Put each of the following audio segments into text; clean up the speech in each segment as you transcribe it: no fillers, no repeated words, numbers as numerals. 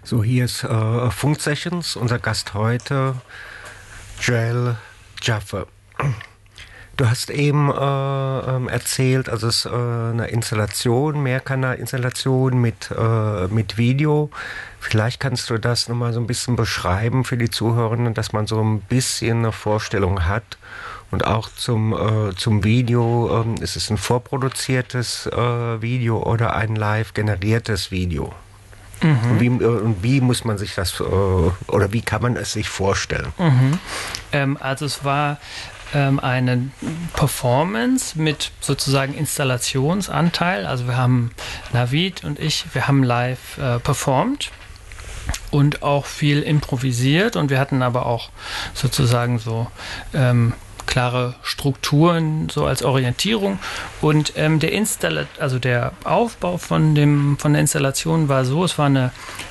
So, hier ist Funk Sessions, unser Gast heute, Joel Jaffe. Du hast eben erzählt, also es ist eine Installation, Mehrkanalinstallation mit Video. Vielleicht kannst du das nochmal so ein bisschen beschreiben für die Zuhörenden, dass man so ein bisschen eine Vorstellung hat. Und auch zum Video, ist es ein vorproduziertes Video oder ein live generiertes Video? Mhm. Und wie muss man sich das, oder wie kann man es sich vorstellen? Also es war eine Performance mit sozusagen Installationsanteil. Also wir haben, Navid und ich, wir haben live performt und auch viel improvisiert, und wir hatten aber auch sozusagen so klare Strukturen so als Orientierung, und der Aufbau von der Installation war so: Es war eine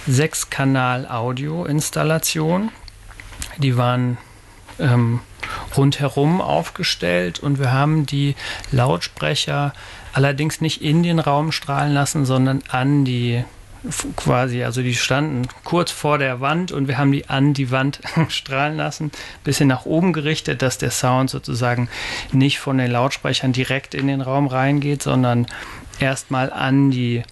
6-Kanal-Audio-Installation, die waren rundherum aufgestellt, und wir haben die Lautsprecher allerdings nicht in den Raum strahlen lassen, sondern an die quasi, also die standen kurz vor der Wand, und wir haben die an die Wand strahlen lassen, bisschen nach oben gerichtet, dass der Sound sozusagen nicht von den Lautsprechern direkt in den Raum reingeht, sondern erstmal an die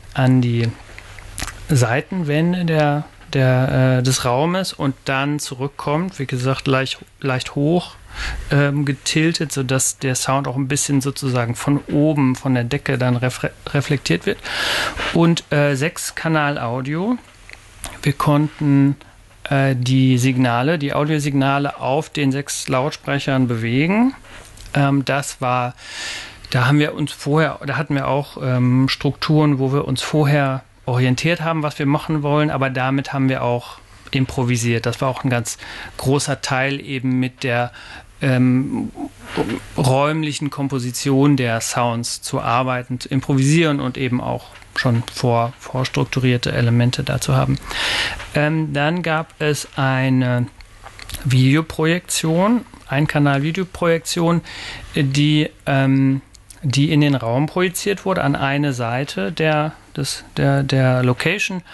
Seitenwände des Raumes und dann zurückkommt, wie gesagt, leicht hoch getiltet, sodass der Sound auch ein bisschen sozusagen von oben, von der Decke dann reflektiert wird. Und 6-Kanal-Audio. Wir konnten die Audiosignale auf den 6 Lautsprechern bewegen. Da hatten wir auch Strukturen, wo wir uns vorher orientiert haben, was wir machen wollen, aber damit haben wir auch improvisiert. Das war auch ein ganz großer Teil, eben mit der räumlichen Komposition der Sounds zu arbeiten, zu improvisieren und eben auch schon vorstrukturierte Elemente dazu haben. Dann gab es eine Videoprojektion, Ein-Kanal-Videoprojektion, die in den Raum projiziert wurde, an eine Seite der Location,